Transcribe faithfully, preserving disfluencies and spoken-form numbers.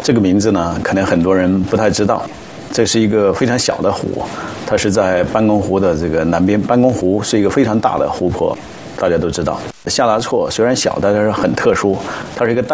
这个名字呢，可能很多人不太知道。这是一个非常小的湖，它是在班公湖的这个南边。班公湖是一个非常大的湖泊，大家都知道。夏拉措虽然小，但是很特殊，它是一个